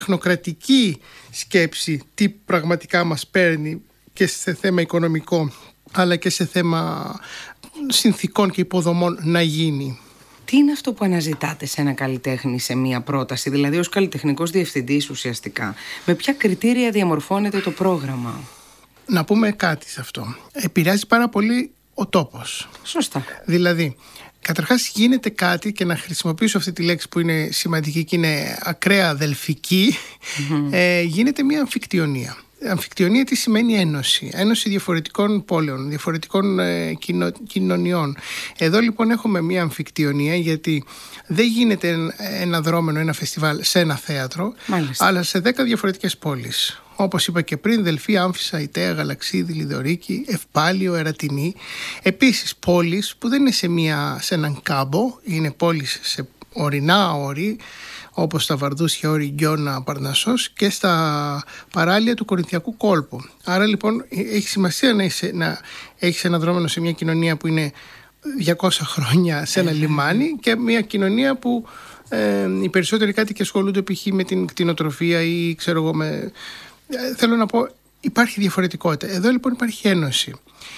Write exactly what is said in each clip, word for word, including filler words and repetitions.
τεχνοκρατική σκέψη τι πραγματικά μας παίρνει και σε θέμα οικονομικό αλλά και σε θέμα συνθήκων και υποδομών να γίνει. Τι είναι αυτό που αναζητάτε σε ένα καλλιτέχνη σε μία πρόταση, δηλαδή ως καλλιτεχνικός διευθυντής ουσιαστικά? Με ποια κριτήρια διαμορφώνεται το πρόγραμμα? Να πούμε κάτι σε αυτό. Επηρεάζει πάρα πολύ ο τόπος. Σωστά. Δηλαδή, καταρχάς γίνεται κάτι, και να χρησιμοποιήσω αυτή τη λέξη που είναι σημαντική και είναι ακραία αδελφική, mm-hmm. ε, γίνεται μια αμφικτιονία. Αμφικτιονία τι σημαίνει? Ένωση. Ένωση διαφορετικών πόλεων, διαφορετικών ε, κοινο, κοινωνιών. Εδώ λοιπόν έχουμε μια αμφικτιονία, γιατί δεν γίνεται ένα δρόμενο, ένα φεστιβάλ σε ένα θέατρο, μάλιστα, αλλά σε δέκα διαφορετικές πόλεις. Όπως είπα και πριν, Δελφή, Άμφισσα, Αιταία, Γαλαξίδη, Λιδωρίκη, Ευπάλιο, Ερατινή. Επίσης πόλεις που δεν είναι σε, μια, σε έναν κάμπο, είναι πόλεις σε ορεινά όρη, όπως στα Βαρδούσια όρη, Γκιώνα, Παρνασσός, και στα παράλια του Κορινθιακού κόλπου. Άρα λοιπόν έχει σημασία να, είσαι, να έχεις ένα δρόμενο σε μια κοινωνία που είναι διακόσια χρόνια σε ένα λιμάνι, και μια κοινωνία που ε, οι περισσότεροι κάτοικοι ασχολούνται π.χ. με την κτηνοτροφία ή ξέρω εγώ με... Ε, θέλω να πω, υπάρχει διαφορετικότητα. Εδώ λοιπόν υπάρχει ένωση.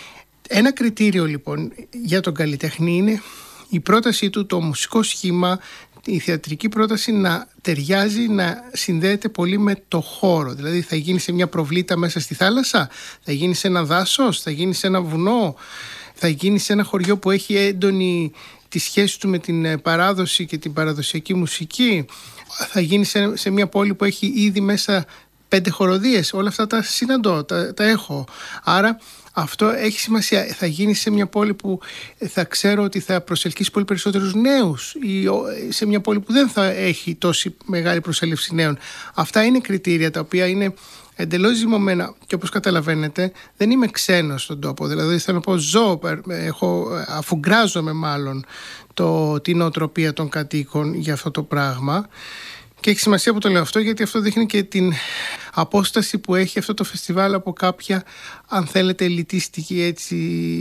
Ένα κριτήριο λοιπόν για τον καλλιτέχνη είναι η πρότασή του, το μουσικό σχήμα, η θεατρική πρόταση να ταιριάζει, να συνδέεται πολύ με το χώρο. Δηλαδή θα γίνει σε μια προβλήτα μέσα στη θάλασσα, θα γίνει σε ένα δάσος, θα γίνει σε ένα βουνό, θα γίνει σε ένα χωριό που έχει έντονη τη σχέση του με την παράδοση και την παραδοσιακή μουσική, θα γίνει σε, σε μια πόλη που έχει ήδη μέσα πέντε χοροδίες. Όλα αυτά τα συναντώ, τα, τα έχω. Άρα αυτό έχει σημασία. Θα γίνει σε μια πόλη που θα ξέρω ότι θα προσελκύσει πολύ περισσότερους νέους, ή σε μια πόλη που δεν θα έχει τόση μεγάλη προσέλευση νέων. Αυτά είναι κριτήρια τα οποία είναι εντελώς ζυμωμένα, και όπως καταλαβαίνετε δεν είμαι ξένος στον τόπο. Δηλαδή θέλω να πω, ζω, έχω, αφουγκράζομαι μάλλον το, την νοοτροπία των κατοίκων για αυτό το πράγμα. Και έχει σημασία που το λέω αυτό, γιατί αυτό δείχνει και την απόσταση που έχει αυτό το φεστιβάλ από κάποια, αν θέλετε, ελιτίστικη έτσι,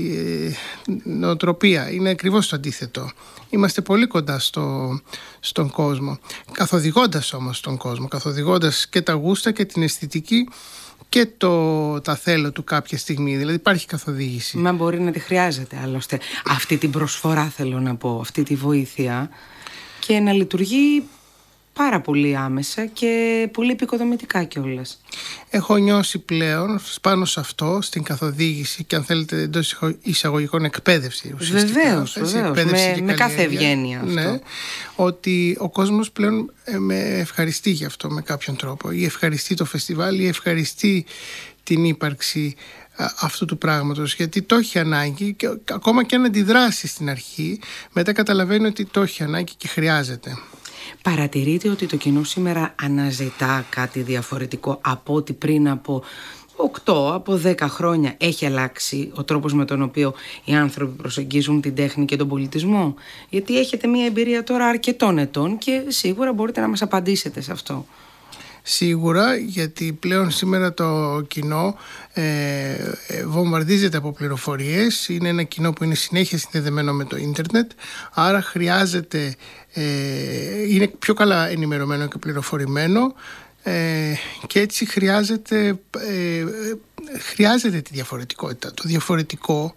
νοοτροπία. Είναι ακριβώς το αντίθετο. Είμαστε πολύ κοντά στο, στον κόσμο. Καθοδηγώντας όμως τον κόσμο, καθοδηγώντας και τα γούστα και την αισθητική και το, τα θέλω του κάποια στιγμή. Δηλαδή υπάρχει καθοδήγηση. Μα μπορεί να τη χρειάζεται άλλωστε αυτή την προσφορά, θέλω να πω, αυτή τη βοήθεια, και να λειτουργεί πάρα πολύ άμεσα και πολύ επικοδομητικά κιόλας. Έχω νιώσει πλέον πάνω σε αυτό, στην καθοδήγηση και αν θέλετε εντός εισαγωγικών εκπαίδευση. Βεβαίως, βεβαίως, με, με κάθε ευγένεια αυτό. Ναι, ότι ο κόσμος πλέον με ευχαριστεί γι' αυτό με κάποιον τρόπο, ή ευχαριστεί το φεστιβάλ ή ευχαριστεί την ύπαρξη αυτού του πράγματος, γιατί το έχει ανάγκη, και ακόμα και αν αντιδράσει στην αρχή, μετά καταλαβαίνει ότι το έχει ανάγκη και χρειάζεται. Παρατηρείτε ότι το κοινό σήμερα αναζητά κάτι διαφορετικό από ό,τι πριν από οκτώ, από δέκα χρόνια? Έχει αλλάξει ο τρόπος με τον οποίο οι άνθρωποι προσεγγίζουν την τέχνη και τον πολιτισμό? Γιατί έχετε μια εμπειρία τώρα αρκετών ετών και σίγουρα μπορείτε να μας απαντήσετε σε αυτό. Σίγουρα, γιατί πλέον σήμερα το κοινό ε, ε, βομβαρδίζεται από πληροφορίες. Είναι ένα κοινό που είναι συνέχεια συνδεδεμένο με το ίντερνετ, άρα χρειάζεται, ε, είναι πιο καλά ενημερωμένο και πληροφορημένο, ε, και έτσι χρειάζεται, ε, χρειάζεται τη διαφορετικότητα. Το διαφορετικό,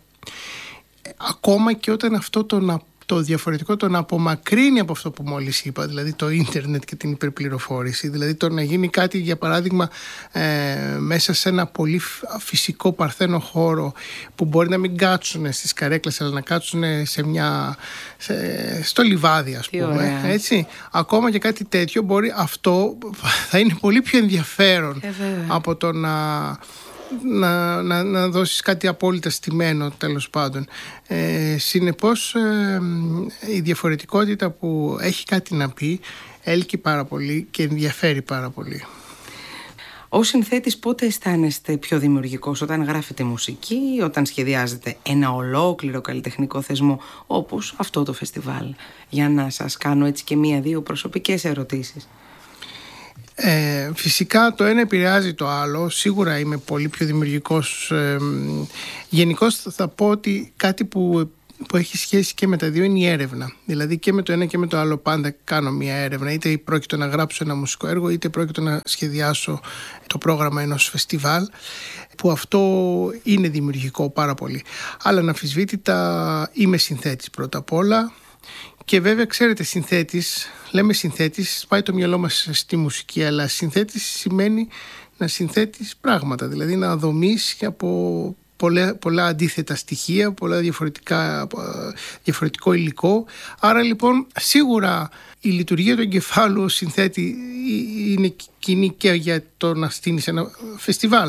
ακόμα και όταν αυτό το να το διαφορετικό τον απομακρύνει από αυτό που μόλις είπα, δηλαδή το ίντερνετ και την υπερπληροφόρηση, δηλαδή το να γίνει κάτι, για παράδειγμα, ε, μέσα σε ένα πολύ φυσικό παρθένο χώρο που μπορεί να μην κάτσουν στις καρέκλες αλλά να κάτσουν σε μια, σε, στο λιβάδι, ας πούμε, έτσι. Ακόμα και κάτι τέτοιο μπορεί, αυτό θα είναι πολύ πιο ενδιαφέρον ε, από το να Να, να, να δώσεις κάτι απόλυτα στημένο, τέλος πάντων. Ε, συνεπώς ε, η διαφορετικότητα που έχει κάτι να πει έλκει πάρα πολύ και ενδιαφέρει πάρα πολύ. Ως συνθέτης πότε αισθάνεστε πιο δημιουργικός? Όταν γράφετε μουσική ή όταν σχεδιάζετε ένα ολόκληρο καλλιτεχνικό θεσμό όπως αυτό το φεστιβάλ? Για να σας κάνω έτσι και μία-δύο προσωπικές ερωτήσεις. Ε, φυσικά το ένα επηρεάζει το άλλο. Σίγουρα είμαι πολύ πιο δημιουργικός. Ε, γενικώς θα πω ότι κάτι που που έχει σχέση και με τα δύο είναι η έρευνα. Δηλαδή και με το ένα και με το άλλο πάντα κάνω μια έρευνα. Είτε πρόκειται να γράψω ένα μουσικό έργο, είτε πρόκειται να σχεδιάσω το πρόγραμμα ενός φεστιβάλ, που αυτό είναι δημιουργικό πάρα πολύ. Αλλά αναμφισβήτητα είμαι συνθέτης πρώτα απ' όλα. Και βέβαια, ξέρετε, συνθέτης, λέμε συνθέτης, πάει το μυαλό μας στη μουσική, αλλά συνθέτης σημαίνει να συνθέτεις πράγματα, δηλαδή να δομείς από πολλά, πολλά αντίθετα στοιχεία, πολλά διαφορετικά, διαφορετικό υλικό. Άρα λοιπόν σίγουρα η λειτουργία του εγκεφάλου ως συνθέτη είναι κοινή και για το να στείνεις ένα φεστιβάλ,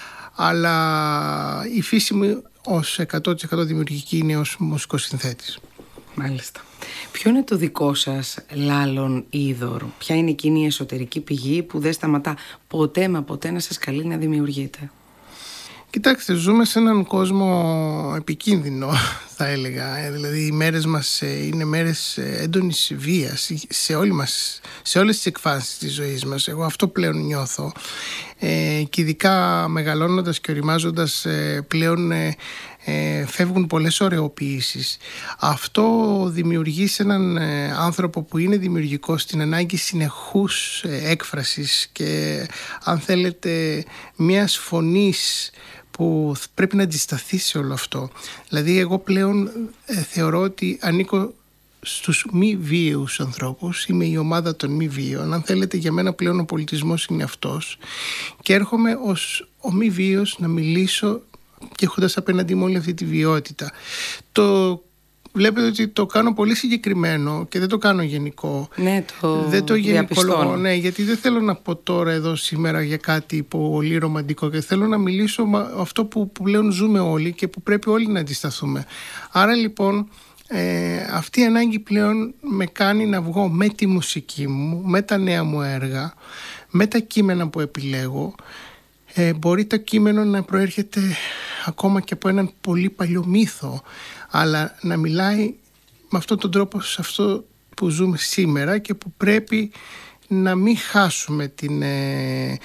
αλλά η φύση μου ως εκατό τοις εκατό δημιουργική είναι ως μουσικός συνθέτης. Μάλιστα. Ποιο είναι το δικό σας λάλλον είδωρ? Ποια είναι εκείνη η εσωτερική πηγή που δεν σταματά ποτέ μα ποτέ να σας καλεί να δημιουργείτε? Κοιτάξτε, ζούμε σε έναν κόσμο επικίνδυνο, θα έλεγα. Δηλαδή οι μέρες μας είναι μέρες έντονης βίας σε, όλοι μας, σε όλες τις εκφάνσεις της ζωής μας. Εγώ αυτό πλέον νιώθω. Ε, και ειδικά μεγαλώνοντας και οριμάζοντας ε, πλέον ε, ε, φεύγουν πολλές ωρεοποιήσεις. Αυτό δημιουργεί σε έναν ε, άνθρωπο που είναι δημιουργικός την ανάγκη συνεχούς ε, έκφρασης και, αν θέλετε, μιας φωνής που πρέπει να αντισταθεί σε όλο αυτό. Δηλαδή εγώ πλέον ε, θεωρώ ότι ανήκω στους μη βίαιους ανθρώπους, είμαι η ομάδα των μη βίαιων. Αν θέλετε, για μένα πλέον ο πολιτισμός είναι αυτός, και έρχομαι ως ο μη βίαιος να μιλήσω και έχοντας απέναντι μου όλη αυτή τη βιότητα. Το βλέπετε ότι το κάνω πολύ συγκεκριμένο και δεν το κάνω γενικό. Ναι, το δεν το γενικολογώ, ναι, γιατί δεν θέλω να πω τώρα εδώ σήμερα για κάτι πολύ ρομαντικό, και θέλω να μιλήσω με αυτό που, που πλέον ζούμε όλοι και που πρέπει όλοι να αντισταθούμε. Άρα λοιπόν ε, αυτή η ανάγκη πλέον με κάνει να βγω με τη μουσική μου, με τα νέα μου έργα, με τα κείμενα που επιλέγω. Ε, μπορεί το κείμενο να προέρχεται ακόμα και από έναν πολύ παλιό μύθο, αλλά να μιλάει με αυτόν τον τρόπο σε αυτό που ζούμε σήμερα και που πρέπει να μην χάσουμε την, ε,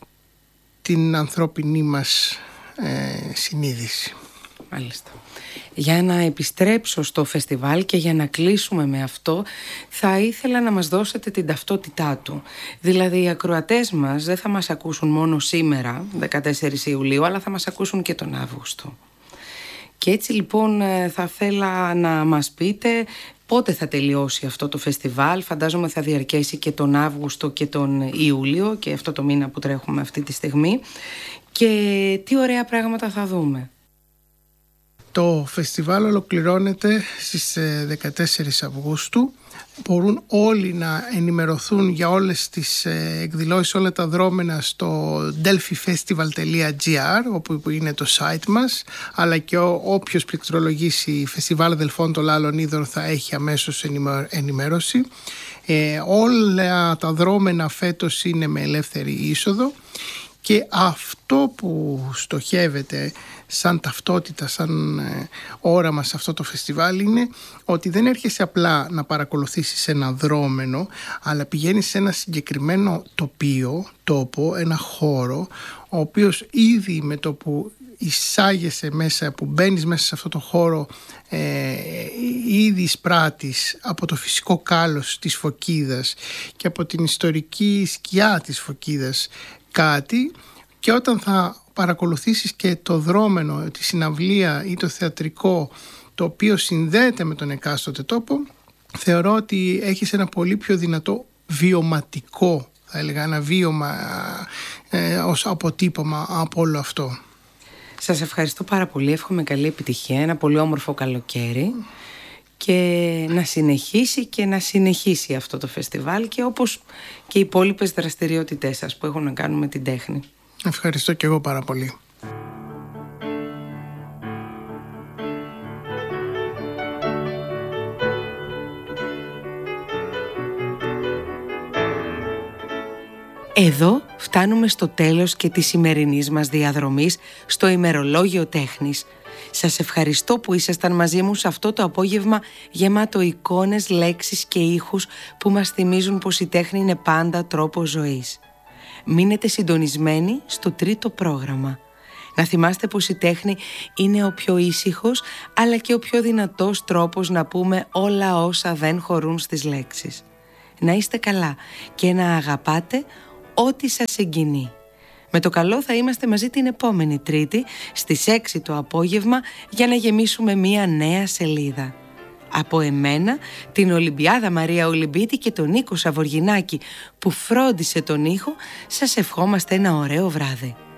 την ανθρώπινη μας ε, συνείδηση. Μάλιστα. Για να επιστρέψω στο φεστιβάλ και για να κλείσουμε με αυτό, θα ήθελα να μας δώσετε την ταυτότητά του. Δηλαδή οι ακροατές μας δεν θα μας ακούσουν μόνο σήμερα, δεκατέσσερις Ιουλίου, αλλά θα μας ακούσουν και τον Αύγουστο. Και έτσι λοιπόν θα θέλα να μας πείτε πότε θα τελειώσει αυτό το φεστιβάλ. Φαντάζομαι θα διαρκέσει και τον Αύγουστο και τον Ιούλιο, και αυτό το μήνα που τρέχουμε αυτή τη στιγμή. Και τι ωραία πράγματα θα δούμε. Το φεστιβάλ ολοκληρώνεται στις δεκατέσσερις Αυγούστου. Μπορούν όλοι να ενημερωθούν για όλες τις εκδηλώσεις, όλα τα δρόμενα στο delphifestival τελεία gr, όπου είναι το site μας, αλλά και όποιος πληκτρολογήσει Φεστιβάλ Αδελφών των Λάλλων Είδων θα έχει αμέσως ενημέρωση. Ε, όλα τα δρόμενα φέτος είναι με ελεύθερη είσοδο, και αυτό που στοχεύεται σαν ταυτότητα, σαν ε, όραμα σε αυτό το φεστιβάλ είναι ότι δεν έρχεσαι απλά να παρακολουθήσεις ένα δρόμενο, αλλά πηγαίνεις σε ένα συγκεκριμένο τοπίο, τόπο, ένα χώρο, ο οποίος ήδη με το που εισάγεσαι μέσα, που μπαίνεις μέσα σε αυτό το χώρο, ε, ήδη εισπράττεις από το φυσικό κάλος της Φωκίδας και από την ιστορική σκιά της Φωκίδας κάτι, και όταν θα παρακολουθήσεις και το δρόμενο, τη συναυλία ή το θεατρικό, το οποίο συνδέεται με τον εκάστοτε τόπο, θεωρώ ότι έχεις ένα πολύ πιο δυνατό βιωματικό, θα έλεγα, ένα βίωμα ε, ως αποτύπωμα από όλο αυτό. Σας ευχαριστώ πάρα πολύ, εύχομαι καλή επιτυχία, ένα πολύ όμορφο καλοκαίρι, και να συνεχίσει και να συνεχίσει αυτό το φεστιβάλ, και όπως και οι υπόλοιπες δραστηριότητές σας που έχουν να κάνουν με την τέχνη. Ευχαριστώ και εγώ πάρα πολύ. Εδώ φτάνουμε στο τέλος και της σημερινής μας διαδρομής στο ημερολόγιο τέχνης. Σας ευχαριστώ που ήσασταν μαζί μου σε αυτό το απόγευμα γεμάτο εικόνες, λέξεις και ήχους που μας θυμίζουν πως η τέχνη είναι πάντα τρόπος ζωής. Μείνετε συντονισμένοι στο τρίτο πρόγραμμα. Να θυμάστε πως η τέχνη είναι ο πιο ήσυχος αλλά και ο πιο δυνατός τρόπος να πούμε όλα όσα δεν χωρούν στις λέξεις. Να είστε καλά και να αγαπάτε ό,τι σας συγκινεί. Με το καλό θα είμαστε μαζί την επόμενη Τρίτη στις έξι το απόγευμα για να γεμίσουμε μία νέα σελίδα. Από εμένα, την Ολυμπιάδα Μαρία Ολυμπίτη και τον Νίκο Σαβοργινάκη που φρόντισε τον ήχο, σας ευχόμαστε ένα ωραίο βράδυ.